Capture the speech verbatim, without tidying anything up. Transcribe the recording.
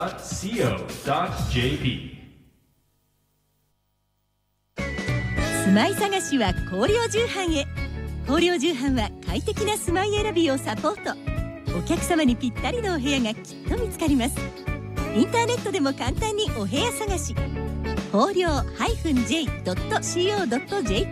シーオードットジェーピー 住まい探しは光陵住販へ。光陵住販は快適な住まい選びをサポート。お客様にぴったりのお部屋がきっと見つかります。インターネットでも簡単にお部屋探し。光陵 ジェイドットシーオードットジェーピー